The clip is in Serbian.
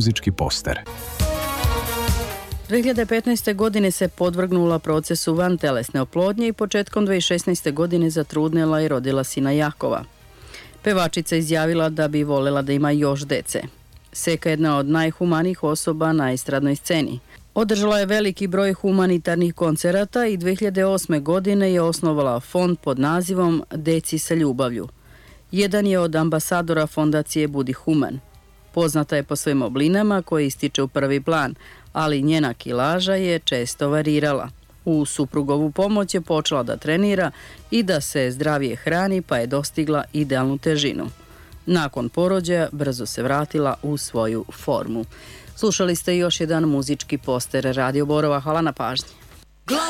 muzički poster. 2015. godine se podvrgnula procesu vantelesne oplodnje i početkom 2016. godine zatrudnela i rodila sina Jakova. Pevačica izjavila da bi volela da ima još dece. Seka je jedna od najhumanijih osoba na estradnoj sceni. Održala je veliki broj humanitarnih koncerata i 2008. godine je osnovala fond pod nazivom Deci sa ljubavlju. Jedan je od ambasadora fondacije Budi human. Poznata je po svojim oblinama koje ističe u prvi plan, ali njena kilaža je često varirala. U suprugovu pomoć je počela da trenira i da se zdravije hrani, pa je dostigla idealnu težinu. Nakon porođaja brzo se vratila u svoju formu. Slušali ste još jedan muzički poster Radio Borova. Hvala na pažnji.